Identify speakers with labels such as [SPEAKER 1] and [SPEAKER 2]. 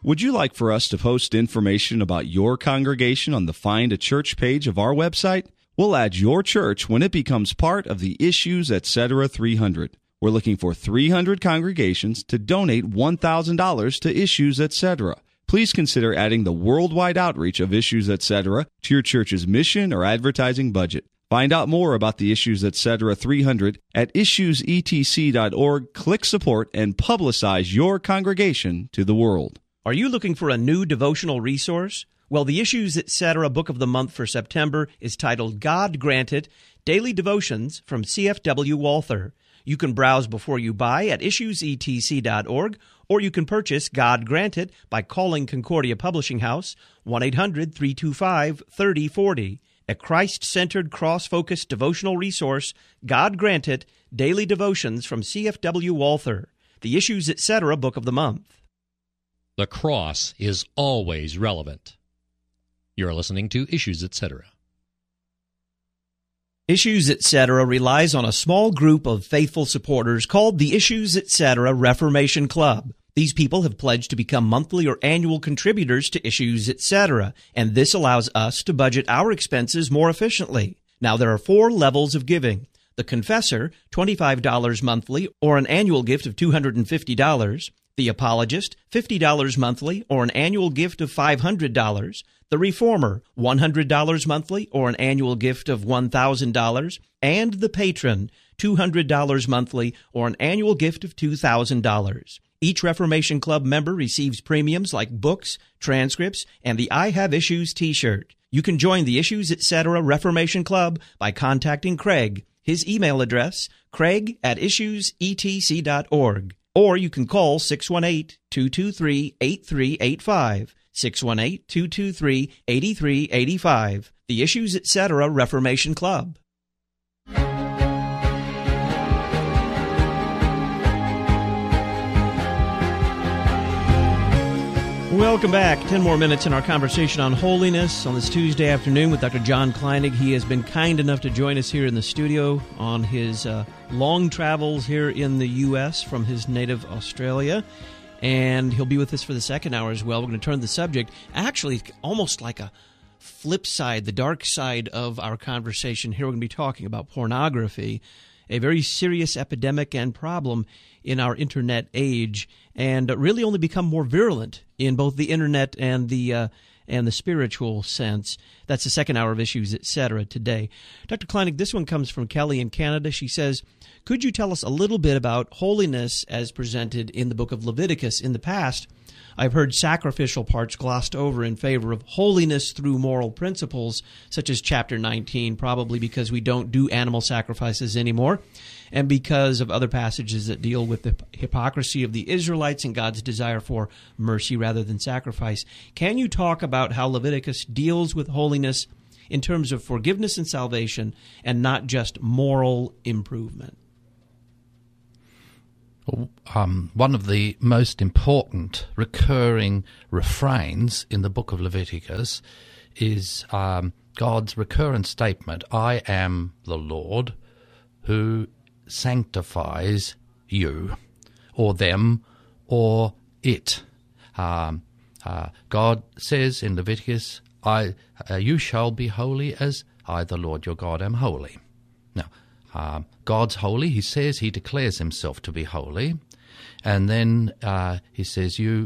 [SPEAKER 1] Would you like for us to post information about your congregation on the Find a Church page of our website? We'll add your church when it becomes part of the Issues Etc. 300. We're looking for 300 congregations to donate $1,000 to Issues Etc. Please consider adding the worldwide outreach of Issues Etc. to your church's mission or advertising budget. Find out more about the Issues Etc. 300 at issuesetc.org. Click support and publicize your congregation to the world.
[SPEAKER 2] Are you looking for a new devotional resource? Well, the Issues Etc. Book of the Month for September is titled God Granted, Daily Devotions from C.F.W. Walther. You can browse before you buy at issuesetc.org, or you can purchase God Granted by calling Concordia Publishing House, 1-800-325-3040. A Christ-centered, cross-focused devotional resource, God Granted, Daily Devotions from C.F.W. Walther. The Issues Etc. Book of the Month.
[SPEAKER 3] The cross is always relevant. You're listening to Issues Etc.
[SPEAKER 2] Issues Etc. relies on a small group of faithful supporters called the Issues Etc. Reformation Club. These people have pledged to become monthly or annual contributors to Issues Etc., and this allows us to budget our expenses more efficiently. Now, there are 4 levels of giving. The Confessor, $25 monthly, or an annual gift of $250. The Apologist, $50 monthly, or an annual gift of $500. The Reformer, $100 monthly, or an annual gift of $1,000. And the Patron, $200 monthly, or an annual gift of $2,000. Each Reformation Club member receives premiums like books, transcripts, and the I Have Issues t-shirt. You can join the Issues Etc. Reformation Club by contacting Craig. His email address, craig@issuesetc.org. Or you can call 618-223-8385, 618-223-8385, the Issues Etc. Reformation Club. Welcome back. 10 more minutes in our conversation on holiness on this Tuesday afternoon with Dr. John Kleinig. He has been kind enough to join us here in the studio on his long travels here in the U.S. from his native Australia. And he'll be with us for the second hour as well. We're going to turn the subject, actually almost like a flip side, the dark side of our conversation. Here we're going to be talking about pornography, a very serious epidemic and problem in our internet age, and really only become more virulent in both the internet and the spiritual sense. That's the second hour of Issues Etc. today. Dr. Kleinig, this one comes from Kelly in Canada. She says, could you tell us a little bit about holiness as presented in the book of Leviticus? In the past, I've heard sacrificial parts glossed over in favor of holiness through moral principles, such as chapter 19, probably because we don't do animal sacrifices anymore, and because of other passages that deal with the hypocrisy of the Israelites and God's desire for mercy rather than sacrifice. Can you talk about how Leviticus deals with holiness in terms of forgiveness and salvation and not just moral improvement?
[SPEAKER 4] One of the most important recurring refrains in the book of Leviticus is God's recurrent statement, I am the Lord who sanctifies you, or them, or it. God says in Leviticus, you shall be holy as I, the Lord your God, am holy. Now, God's holy. He says, he declares himself to be holy. And then he says, you